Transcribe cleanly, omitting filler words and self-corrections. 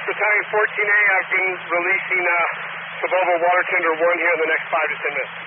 Battalion 14A, I've been releasing Sabovo Water Tender 1 here in the next 5 to 10 minutes.